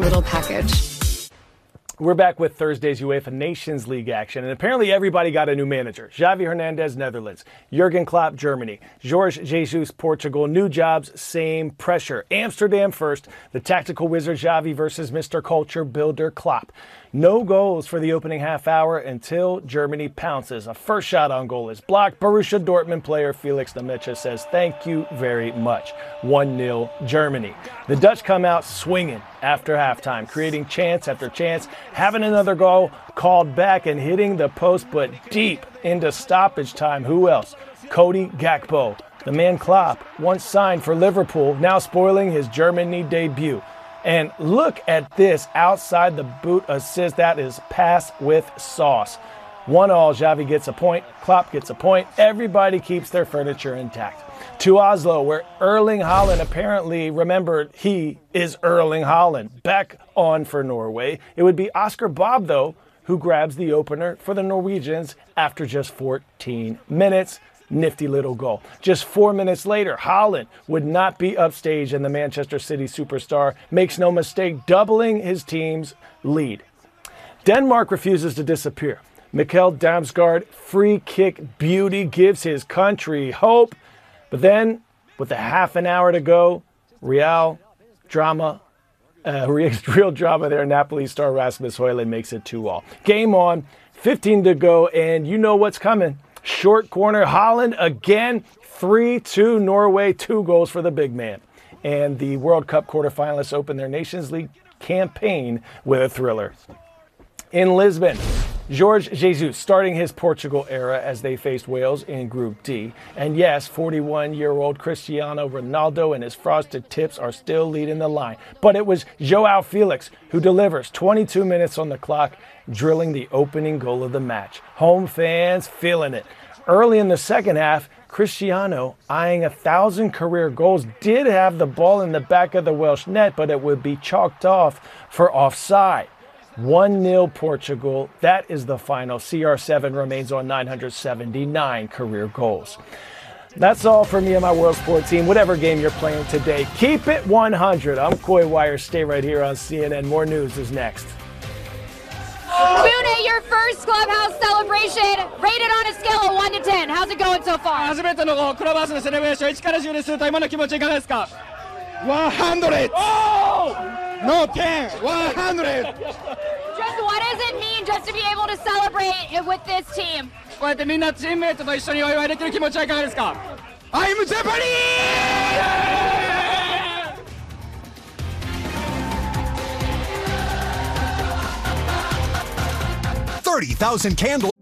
little package. We're back with Thursday's UEFA Nations League action, and apparently everybody got a new manager. Xavi Hernandez, Netherlands. Jurgen Klopp, Germany. Jorge Jesus, Portugal. New jobs, same pressure. Amsterdam first. The tactical wizard Xavi versus Mr. Culture Builder Klopp. No goals for the opening half hour until Germany pounces. A first shot on goal is blocked. Borussia Dortmund player Felix Nemecha says, "Thank you very much." 1-0 Germany. The Dutch come out swinging after halftime, creating chance after chance, having another goal called back and hitting the post, but deep into stoppage time. Who else? Cody Gakpo, the man Klopp once signed for Liverpool, now spoiling his Germany debut. And look at this outside the boot assist. That is pass with sauce. 1-1, Xavi gets a point, Klopp gets a point. Everybody keeps their furniture intact. To Oslo, where Erling Haaland apparently remembered he is Erling Haaland. Back on for Norway. It would be Oscar Bob, though, who grabs the opener for the Norwegians after just 14 minutes. Nifty little goal. Just 4 minutes later, Haaland would not be upstaged, and the Manchester City superstar makes no mistake, doubling his team's lead. Denmark refuses to disappear. Mikkel Damsgaard, free kick beauty, gives his country hope. But then, with a half an hour to go, real drama there. Napoli star Rasmus Højlund makes it 2-2. Game on, 15 to go, and you know what's coming. Short corner, Haaland again, 3-2 Norway, 2 goals for the big man. And the World Cup quarterfinalists open their Nations League campaign with a thriller. In Lisbon, Jorge Jesus starting his Portugal era as they faced Wales in Group D. And yes, 41-year-old Cristiano Ronaldo and his frosted tips are still leading the line. But it was João Felix who delivers 22 minutes on the clock, drilling the opening goal of the match. Home fans feeling it. Early in the second half, Cristiano, eyeing 1,000 career goals, did have the ball in the back of the Welsh net, but it would be chalked off for offside. 1-0 Portugal. That is the final. CR7 remains on 979 career goals. That's all for me and my World Sport team. Whatever game you're playing today, keep it 100. I'm Coy Wire. Stay right here on CNN. More news is next. Bune, your first clubhouse celebration, rated on a scale of 1 to 10. How's it going so far? 初めてのクラブハウスのセレブレーション1から10ですると今の気持ちいかがですか ?100! No 10! 100! Just what does it mean just to be able to celebrate with this team? こうやってみんなチームメイトと一緒にお祝いできる気持ちはいかがですか ?I'm Japanese! $30,000 candles.